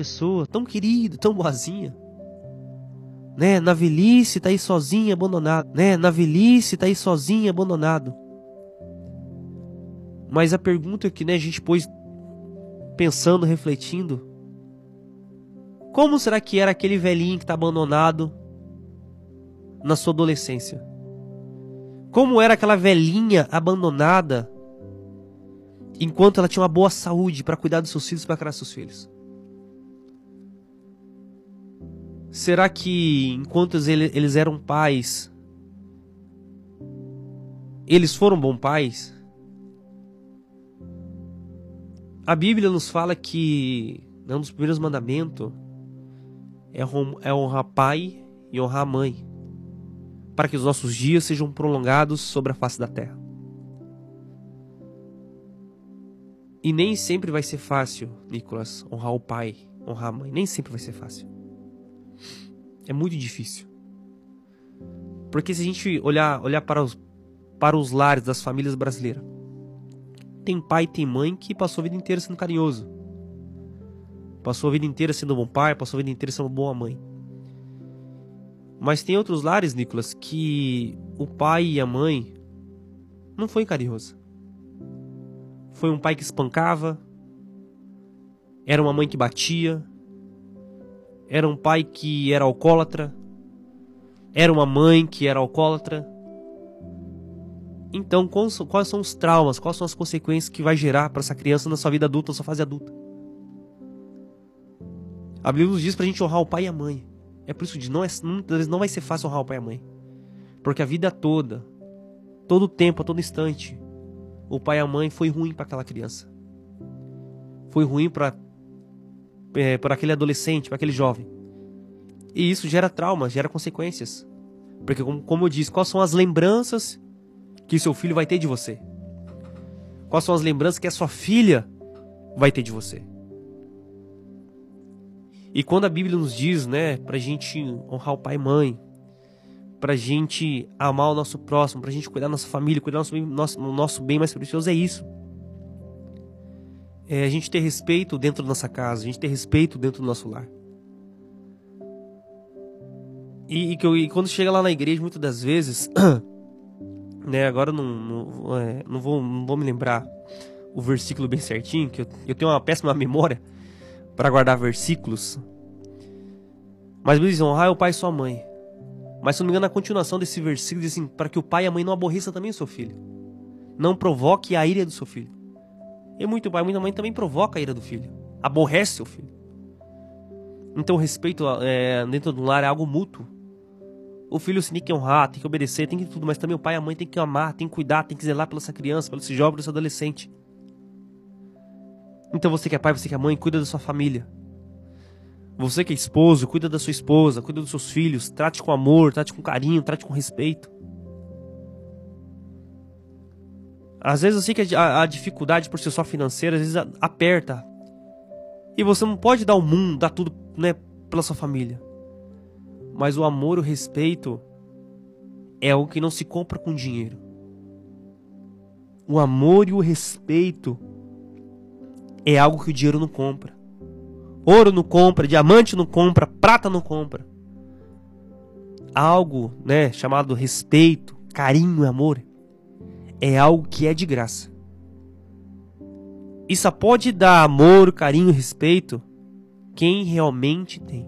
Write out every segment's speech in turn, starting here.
pessoa, tão querido, tão boazinha. Né? Na velhice tá aí sozinho, abandonado. Né? Na velhice tá aí sozinho, abandonado. Mas a pergunta que, né, a gente pôs pensando, refletindo, como será que era aquele velhinho que tá abandonado na sua adolescência? Como era aquela velhinha abandonada enquanto ela tinha uma boa saúde para cuidar dos seus filhos, para criar seus filhos? Será que enquanto eles eram pais, eles foram bons pais? A Bíblia nos fala que um dos primeiros mandamentos é honrar pai e honrar mãe, para que os nossos dias sejam prolongados sobre a face da terra. E nem sempre vai ser fácil, Nicolas, honrar o pai, honrar a mãe. Nem sempre vai ser fácil. É muito difícil. Porque se a gente olhar para os lares das famílias brasileiras, tem pai e tem mãe que passou a vida inteira sendo carinhoso. Passou a vida inteira sendo um bom pai, passou a vida inteira sendo uma boa mãe. Mas tem outros lares, Nicolas, que o pai e a mãe não foi carinhoso. Foi um pai que espancava, era uma mãe que batia, era um pai que era alcoólatra, era uma mãe que era alcoólatra. Então, quais são os traumas, quais são as consequências que vai gerar para essa criança na sua vida adulta, na sua fase adulta? A Bíblia nos diz pra gente honrar o pai e a mãe. É por isso que muitas vezes não vai ser fácil honrar o pai e a mãe. Porque a vida toda, todo tempo, a todo instante, o pai e a mãe foi ruim para aquela criança. Foi ruim para aquele adolescente, para aquele jovem. E isso gera trauma, gera consequências. Porque como eu disse, quais são as lembranças que seu filho vai ter de você? Quais são as lembranças que a sua filha vai ter de você? E quando a Bíblia nos diz, né, pra gente honrar o pai e mãe, pra gente amar o nosso próximo, pra gente cuidar da nossa família, cuidar do nosso bem mais precioso, é isso. É a gente ter respeito dentro da nossa casa, a gente ter respeito dentro do nosso lar. E quando chega lá na igreja, muitas das vezes, né, agora não vou me lembrar o versículo bem certinho, que eu tenho uma péssima memória para guardar versículos. Mas eles dizem, honrar o pai e sua mãe. Mas se não me engano, na continuação desse versículo diz assim, para que o pai e a mãe não aborreçam também o seu filho. Não provoque a ira do seu filho. E muito pai e muita mãe também provoca a ira do filho. Aborrece seu filho. Então o respeito dentro do lar é algo mútuo. O filho se tem que honrar, tem que obedecer, tem que tudo. Mas também o pai e a mãe tem que amar, tem que cuidar, tem que zelar pela essa criança, pelo esse jovem, pelo esse adolescente. Então você que é pai, você que é mãe, cuida da sua família. Você que é esposo, cuida da sua esposa, cuida dos seus filhos. Trate com amor, trate com carinho, trate com respeito. Às vezes eu sei que a dificuldade por ser só financeira, às vezes aperta. E você não pode dar o mundo, dar tudo, né, pela sua família. Mas o amor e o respeito é algo que não se compra com dinheiro. O amor e o respeito é algo que o dinheiro não compra. Ouro não compra, diamante não compra, prata não compra. Algo, né, chamado respeito, carinho e amor é algo que é de graça. E só pode dar amor, carinho e respeito quem realmente tem.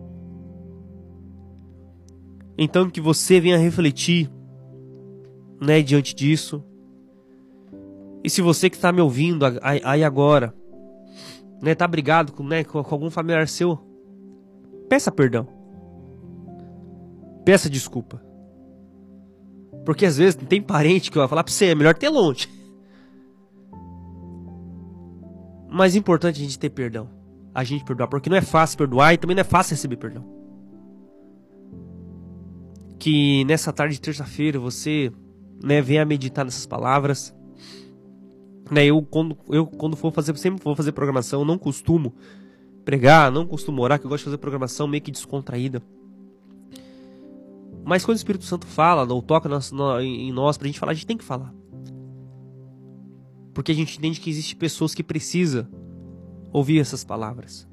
Então que você venha refletir, né, diante disso. E se você que está me ouvindo aí agora, né, tá brigado com algum familiar seu, peça perdão. Peça desculpa. Porque às vezes tem parente que vai falar pra você, é melhor ter longe. Mas é importante a gente ter perdão. A gente perdoar, porque não é fácil perdoar e também não é fácil receber perdão. Que nessa tarde de terça-feira você, né, venha meditar nessas palavras. Né, eu quando sempre vou fazer programação, eu não costumo pregar, não costumo orar, que eu gosto de fazer programação meio que descontraída. Mas quando o Espírito Santo fala, ou toca em nós pra gente falar, a gente tem que falar. Porque a gente entende que existem pessoas que precisam ouvir essas palavras.